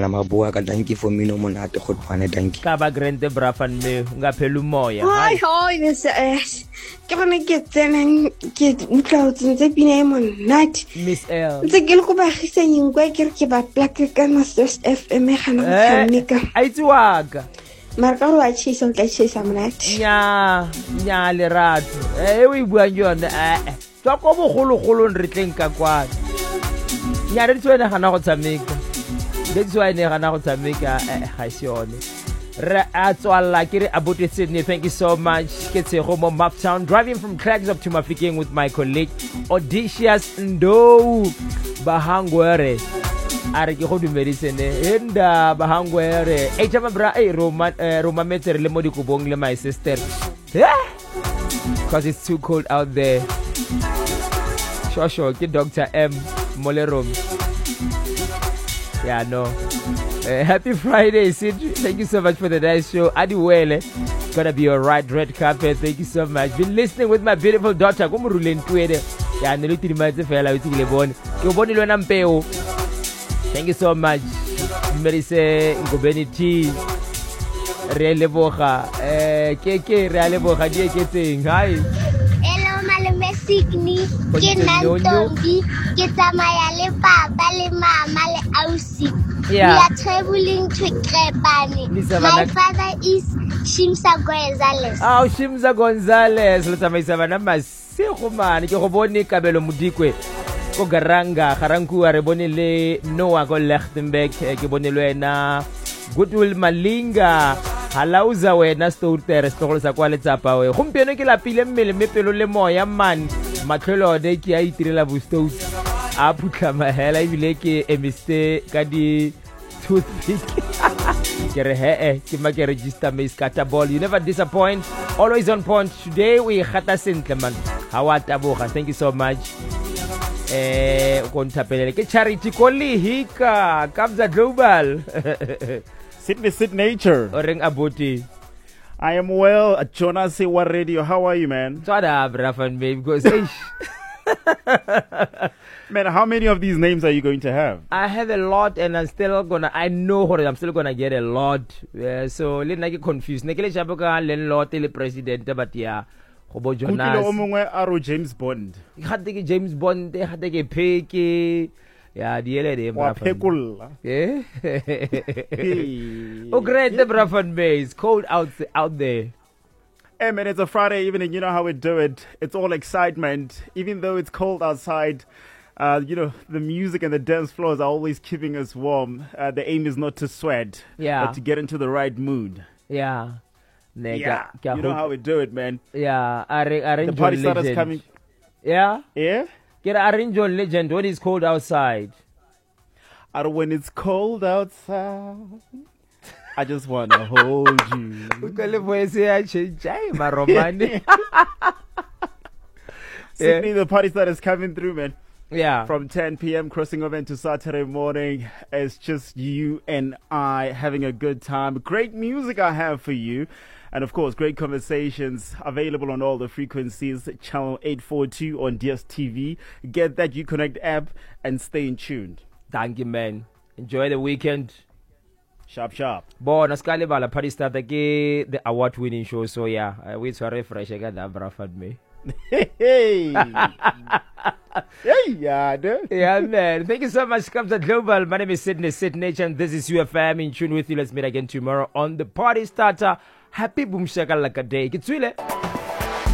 bana maboa ka danki for mino monate go tshwane danki ka ba grande brafan me ngaphela umoya hi this ke bona ke tsena ke utlwa tse pina e monate Miss L tse ke le go ba giseng kwa ke re ke ba plug ka na Source FM gana go tshameka a itsewaga mara ka go a chisa o tla chisa monate nya le rato o e buang yone tswa go bogologolo re tleng ka kwana nya re tswena gana go tshameka le tswene gana go tshameka ga sione re a tswalla ke re Abuti Sydney, thank you so much. Ke tsego mo Maptown, driving from Crags up to Mafikeng with my colleague Odysseus Ndo Bahangwere. Are ke go dumedisene enda Bahangwere e tshama bra Roma meter le mo dikobong le my sister because it's too cold out there. Shosho ke Dr. M Molerom. Yeah, no. Happy Friday, Sid. Thank you so much for the nice show. Adiwele, gonna be alright. Red carpet. Thank you so much. Been listening with my beautiful daughter. Come ruling Twitter. Yeah, niliti nimaze fela witile bon. Koboni lo nampeo. Thank you so much. Merise ngobeni T. Reale boga. Keke reale boga di eketseng. Hi. Hello malome Signi. Ke Nantombi. Ke tsamaya le papa le mama le ausi. Yeah. We are traveling to Krepani. My father is Shimza Gonzalez. Oh, Shimza Gonzalez. Let's have a masigo man. Ke go bone Kabelo Mudikwe. Ko garanga garanku are bone le Noah go Lichtenberg ke bone le na Goodwill Malinga. Halauza wena Stouter stolo sa kwa letsapa we. Gompieno ke la pile mmele me pelo le moya man. Matlholo de ke a itirela bostout. A putla mahela ibile ke emiste ka di toothpick ke re ke ma ke register me scatter ball. You never disappoint, always on point. Today we gata sentle man. Hawa taboga, thank you so much. Go ntapelele ke Charity Koli hika Kabza Global. Sydney Sid Nature. Oreng Abuti. I am well at Jonas Sewa Radio. How are you, man? Tsada brafan babe because man, how many of these names are you going to have? I have a lot and I'm still gonna get a lot. So let me get confused. Nekele shaboka len lot le president but yeah. Hobo Jonas. Kukilo omongwe aro James Bond. Hatte James Bond, hatte ke Peke. Yeah, the LD brafan. Yeah. Oh great the brafan base. Cold out there. Hey man, it's a Friday evening, you know how we do it. It's all excitement. Even though it's cold outside, the music and the dance floors are always keeping us warm. The aim is not to sweat, but to get into the right mood. Yeah. Yeah, you know how we do it, man. Yeah, arrange the party starters coming. Yeah? Yeah? Get arrange on legend when it's cold outside. When it's cold outside, I just want to hold you. Sydney, the party starters coming through, man. Yeah. From 10 p.m. crossing over into Saturday morning. It's just you and I having a good time. Great music I have for you. And of course, great conversations available on all the frequencies. Channel 842 on DSTV. Get that Uconnect app and stay in tuned. Thank you, man. Enjoy the weekend. Sharp, sharp. Bon, naskali bala party start the award-winning show. So yeah, we to refresh again. Brafad me. Hey, yeah, dude. Yeah, man. Thank you so much, Kabza Global. My name is Sydney Sid Nature, and this is UFM in tune with you. Let's meet again tomorrow on the Party Starter. Happy Boom Shaka Like a Day. Kitswile.